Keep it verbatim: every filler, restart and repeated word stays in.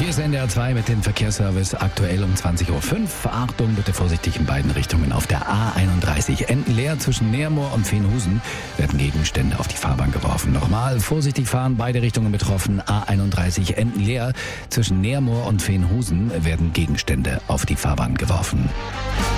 Hier ist N D R zwei mit dem Verkehrsservice aktuell um zwanzig Uhr fünf. Achtung, bitte vorsichtig in beiden Richtungen. Auf der A einunddreißig Endenleer zwischen Neermoor und Veenhusen werden Gegenstände auf die Fahrbahn geworfen. Nochmal, vorsichtig fahren, beide Richtungen betroffen. A einunddreißig Endenleer zwischen Neermoor und Veenhusen werden Gegenstände auf die Fahrbahn geworfen.